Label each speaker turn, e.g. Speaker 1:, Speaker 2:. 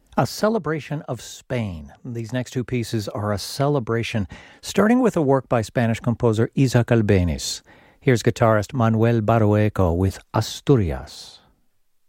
Speaker 1: A celebration of Spain. These next two pieces are a celebration, starting with a work by Spanish composer Isaac Albéniz. Here's guitarist Manuel Barrueco with Asturias.